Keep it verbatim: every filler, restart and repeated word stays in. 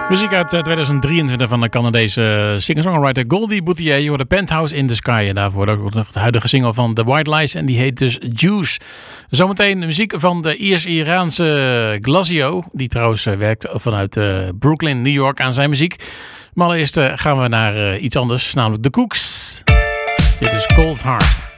Muziek uit tweeduizend drieëntwintig van de Canadese singer-songwriter Goldie Boutier. Je hoorde Penthouse in the Sky. En daarvoor ook de huidige single van The White Lies. En die heet dus Juice. Zometeen de muziek van de Iers-Iraanse Glazio. Die trouwens werkt vanuit Brooklyn, New York aan zijn muziek. Maar allereerst gaan we naar iets anders. Namelijk de Cooks. Dit is Cold Heart.